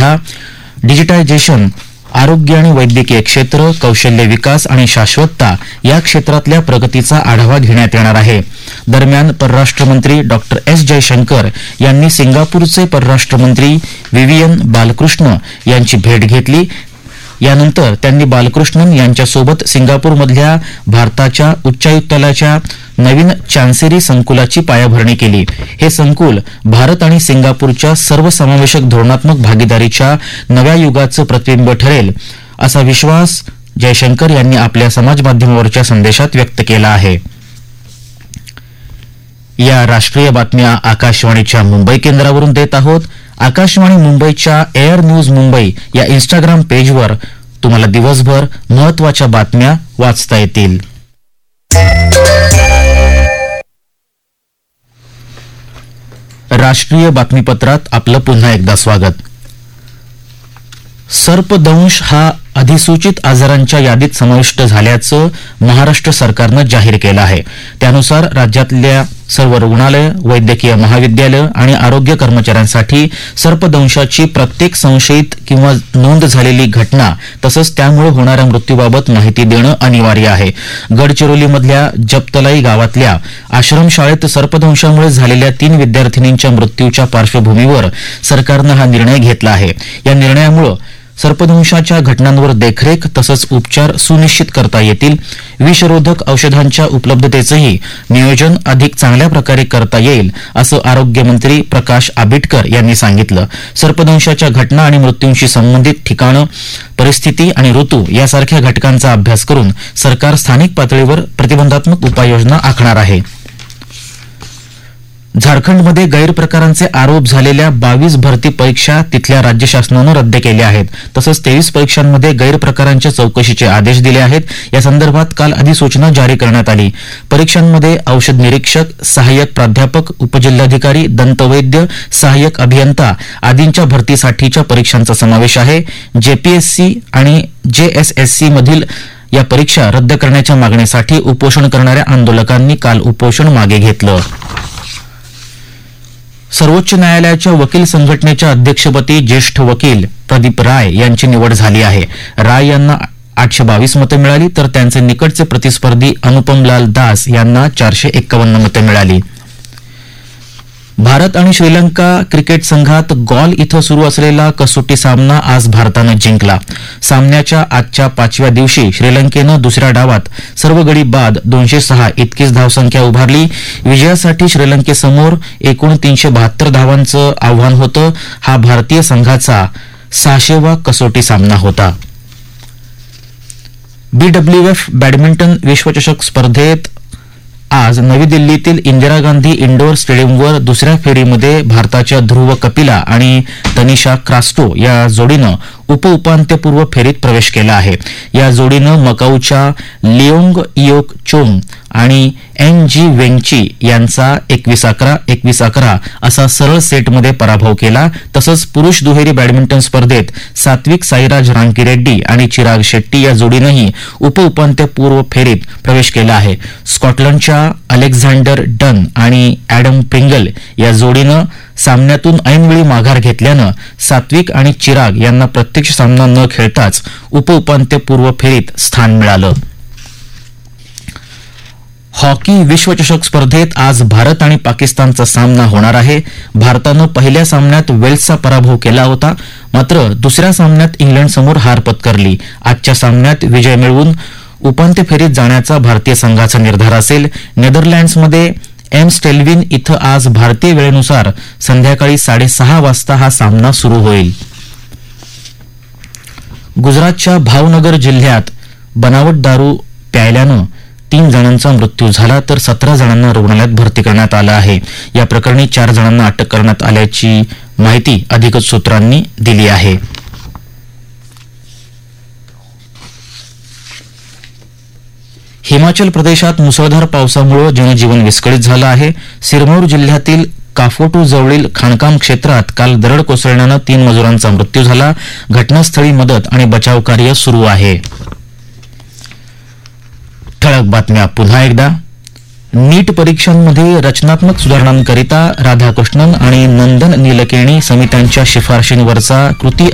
सुविधा, डिजिटायझेशन, आरोग्य आणि वैद्यकीय क्षेत्र, कौशल्य विकास आणि शाश्वतता या क्षेत्रातल्या प्रगतीचा आढावा घेण्यात येणार आहे. दरम्यान परराष्ट्र मंत्री डॉ. एस जयशंकर यांनी सिंगापूरचे परराष्ट्र मंत्री विवियन बालकृष्ण यांची भेट घेतली. यानंतर त्यांनी बालकृष्णन यांच्यासोबत सिंगापूरमधल्या भारताच्या उच्चायुक्तालयाच्या नवीन चान्सेरी संकुलाची पायाभरणी केली. हे संकुल भारत आणि सिंगापूरच्या सर्वसमावेशक धोरणात्मक भागीदारीच्या नव्या युगाचं प्रतिबिंब ठरेल असा विश्वास जयशंकर यांनी आपल्या समाजमाध्यमावरच्या संदेशात व्यक्त केला आहे. या राष्ट्रीय बातम्या आकाशवाणीच्या मुंबई केंद्रावरून देत आहोत. आकाशवाणी मुंबईच्या एअर न्यूज मुंबई या इंस्टाग्राम पेजवर तुम्हाला दिवसभर महत्वाच्या बातम्या वाचता येतील. राष्ट्रीय बातमीपत्रात आपलं पुन्हा एकदा स्वागत. सर्पदंश हा अधिसूचित आजारांच्या यादीत समाविष्ट झाल्याचं महाराष्ट्र सरकारनं जाहीर केलं आहे. त्यानुसार राज्यातल्या सर्व रुग्णालय, वैद्यकीय महाविद्यालय आणि आरोग्य कर्मचाऱ्यांसाठी सर्पदंशाची प्रत्येक संशयित किंवा नोंद झालेली घटना तसंच त्यामुळे होणाऱ्या मृत्यूबाबत माहिती देणं अनिवार्य आहे. गडचिरोलीमधल्या जपतलाई गावातल्या आश्रमशाळेत सर्पदंशामुळे झालेल्या 3 विद्यार्थिनींच्या मृत्यूच्या पार्श्वभूमीवर सरकारनं हा निर्णय घेतला आहे. या निर्णयामुळे सर्पदंशाच्या घटनांवर देखरेख तसंच उपचार सुनिश्चित करता येतील. विषरोधक औषधांच्या उपलब्धतेचंही नियोजन अधिक चांगल्या प्रकारे करता येईल असं आरोग्यमंत्री प्रकाश आंबेडकर यांनी सांगितलं. सर्पदंशाच्या घटना आणि मृत्यूंशी संबंधित ठिकाणं, परिस्थिती आणि ऋतू यासारख्या घटकांचा अभ्यास करून सरकार स्थानिक पातळीवर प्रतिबंधात्मक उपाययोजना आखणार आहे. झारखंडमध्ये गैरप्रकारांचे आरोप झालेल्या 22 भरती परीक्षा तिथल्या राज्य शासनानं रद्द केल्या आहेत. तसंच 23 परीक्षांमध्ये गैरप्रकारांच्या चौकशीचे आदेश दिले आहेत. या संदर्भात काल अधिसूचना जारी करण्यात आली. परीक्षांमध्ये औषध निरीक्षक, सहाय्यक प्राध्यापक, उपजिल्हाधिकारी, दंतवैद्य, सहाय्यक अभियंता आदींच्या भरतीसाठीच्या परीक्षांचा समावेश आहे. जेपीएससी आणि जेएसएससी मधील या परीक्षा रद्द करण्याच्या मागणीसाठी उपोषण करणाऱ्या आंदोलकांनी काल उपोषण मागे घेतलं. सर्वोच्च न्यायालयाच्या वकील संघटनेच्या अध्यक्षपदी ज्येष्ठ वकील प्रदीप राय यांची निवड झाली आहे. राय यांना 822 मतं मिळाली तर त्यांचे निकटचे प्रतिस्पर्धी अनुपमलाल दास यांना 451 मतं मिळाली. भारत आणि श्रीलंका क्रिकेट संघात गॉल इथं सुरू असलेला कसोटी सामना आज भारतानं जिंकला. सामन्याच्या आजच्या 5व्या दिवशी श्रीलंकेनं दुसऱ्या डावात सर्व गडी बाद 206 इतकीच धावसंख्या उभारली. विजयासाठी श्रीलंकेसमोर एकूण 372 धावांचं आव्हान होतं. हा भारतीय संघाचा 600वा कसोटी सामना होता. BWF बॅडमिंटन विश्वचषक स्पर्धेत आज नवी दिल्लीतील इंदिरा गांधी इंडोर स्टेडियमवर दुसऱ्या फेरीमध्ये भारताच्या ध्रुव कपिला आणि तनिषा क्रास्टो या जोडीनं उपउपांत्यपूर्व फेरीत प्रवेश केला आहे. या जोडीनं मकाऊच्या लिओंग इयोक चोंग आणि एन जी वेंगची यांचा 21-11, 21-11 असा सरळ सेटमध्ये पराभव केला. तसंच पुरुष दुहेरी बॅडमिंटन स्पर्धेत सात्विक साईराज रांकीरेड्डी आणि चिराग शेट्टी या जोडीनंही उपउपांत्यपूर्व फेरीत प्रवेश केला आहे. स्कॉटलंडच्या अलेक्झांडर डन आणि ॲडम प्रिंगल या जोडीनं सामन्यातून ऐनवेळी माघार घेतल्यानं सात्विक आणि चिराग यांना प्रत्यक्ष सामना न खेळताच उपउपांत्यपूर्व फेरीत स्थान मिळालं. हॉकी विश्वचषक स्पर्धेत आज भारत आणि पाकिस्तानचा सामना होणार आहे. भारतानं पहिल्या सामन्यात वेल्सचा पराभव केला होता, मात्र दुसऱ्या सामन्यात इंग्लंडसमोर हार पत्करली. आजच्या सामन्यात विजय मिळवून उपांत्य फेरीत जाण्याचा भारतीय संघाचा निर्धार असेल. नेदरलँड्समध्ये एम्स्टेल्विन इथं आज भारतीय वेळेनुसार संध्याकाळी 6:30 वाजता हा सामना सुरू होईल. गुजरातच्या भावनगर जिल्ह्यात बनावट दारू प्यायल्यानं 3 जणांचा मृत्यू झाला तर 17 जणांना रुग्णालयात भरती करण्यात आलं आहे. या प्रकरणी 4 जणांना अटक करण्यात आल्याची माहिती अधिकृत सूत्रांनी दिली आहे. हिमाचल प्रदेशात मुसळधार पावसामुळे जनजीवन विस्कळीत झालं आहे. सिरमौर जिल्ह्यातील काफोटू जवळील खाणकाम क्षेत्रात काल दरड कोसळण्यानं 3 मजुरांचा मृत्यू झाला. घटनास्थळी मदत आणि बचाव कार्य सुरू आहे. ठळक बातम्या पुन्हा एकदा. नीट परीक्षांमध्ये रचनात्मक सुधारणांकरिता राधाकृष्णन आणि नंदन नीलकेणी समित्यांच्या शिफारशींवरचा कृती